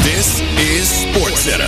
This is SportsCenter.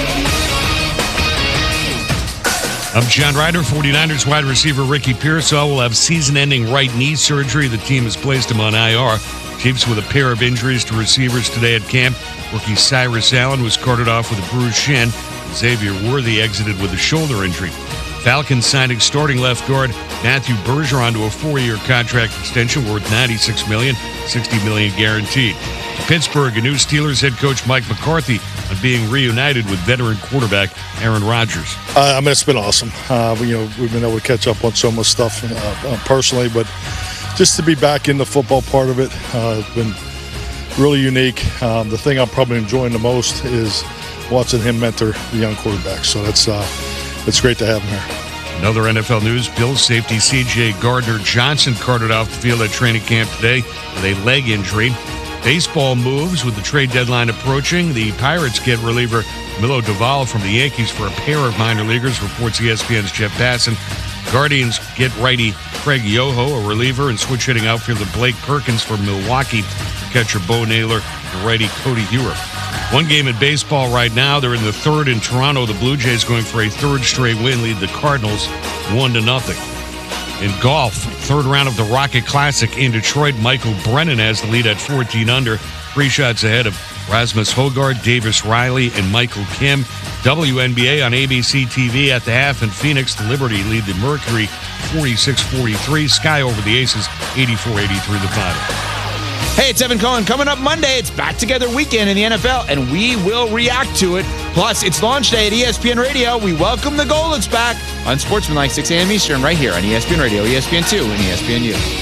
I'm John Ryder. 49ers wide receiver Ricky Pearsall will have season-ending right knee surgery. The team has placed him on IR. Chiefs with a pair of injuries to receivers today at camp. Rookie Cyrus Allen was carted off with a bruised shin. Xavier Worthy exited with a shoulder injury. Falcons signing starting left guard Matthew Bergeron to a 4-year contract extension worth $96 million, $60 million guaranteed. To Pittsburgh, a new Steelers head coach Mike McCarthy on being reunited with veteran quarterback Aaron Rodgers. It's been awesome. We've been able to catch up on so much stuff personally, but just to be back in the football part of it has been really unique. The thing I'm probably enjoying the most is watching him mentor the young quarterbacks. So it's great to have him here. Another NFL news, Bills safety C.J. Gardner-Johnson carted off the field at training camp today with a leg injury. Baseball moves with the trade deadline approaching. The Pirates get reliever Milo Duvall from the Yankees for a pair of minor leaguers, reports ESPN's Jeff Passan. Guardians get righty Craig Yoho, a reliever, and switch hitting outfielder Blake Perkins for Milwaukee. Catcher Bo Naylor and righty Cody Hewer. One game in baseball right now. They're in the third in Toronto. The Blue Jays going for a third straight win, lead the Cardinals 1-0. In golf, third round of the Rocket Classic in Detroit, Michael Brennan has the lead at 14 under, 3 shots ahead of Rasmus Højgaard, Davis Riley, and Michael Kim. WNBA on ABC TV at the half in Phoenix. The Liberty lead the Mercury 46-43. Sky over the Aces 84-83 the final. Hey, it's Evan Cohen. Coming up Monday, it's Back Together Weekend in the NFL, and we will react to it. Plus, it's launch day at ESPN Radio. We welcome the Goldens back on Sportsmanlike 6 a.m. Eastern right here on ESPN Radio, ESPN2, and ESPNU.